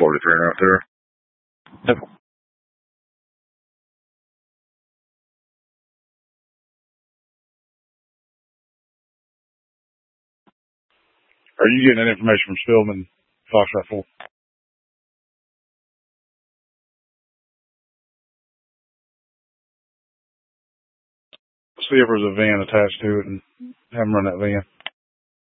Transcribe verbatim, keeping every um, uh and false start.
forty-three right there. Yep. Are you getting that information from Spillman, Fox Rifle? See if there's a van attached to it and have them run that van.